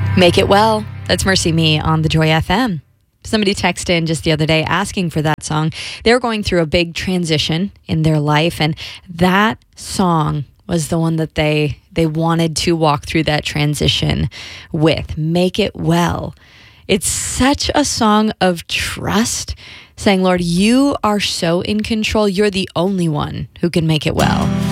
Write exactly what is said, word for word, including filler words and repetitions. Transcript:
Make It Well. That's Mercy Me on the Joy F M. Somebody texted in just the other day asking for that song. They were going through a big transition in their life, and that song was the one that they they wanted to walk through that transition with. Make It Well. It's such a song of trust, saying, Lord, you are so in control. You're the only one who can make it well.